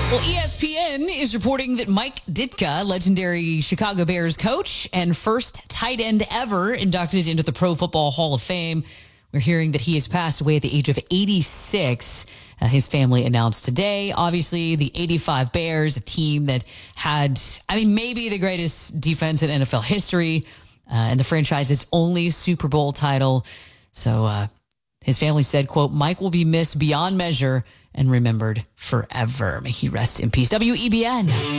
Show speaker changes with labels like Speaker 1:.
Speaker 1: Well, ESPN is reporting that Mike Ditka, legendary Chicago Bears coach and first tight end ever inducted into the Pro Football Hall of Fame, we're hearing that he has passed away at the age of 86. His family announced today. Obviously, the 85 Bears, a team that had, maybe the greatest defense in NFL history, and the franchise's only Super Bowl title. So his family said, quote, Mike will be missed beyond measure and remembered forever. May he rest in peace. WEBN.